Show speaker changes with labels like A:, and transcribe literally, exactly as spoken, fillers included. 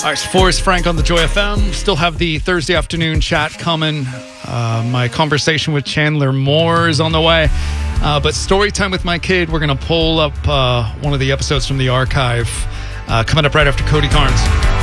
A: All right, so Forrest Frank on the Joy F M. Still have the Thursday afternoon chat coming. Uh, my conversation with Chandler Moore is on the way. Uh, but story time with my kid, we're going to pull up uh, one of the episodes from the archive uh, coming up right after Cody Carnes.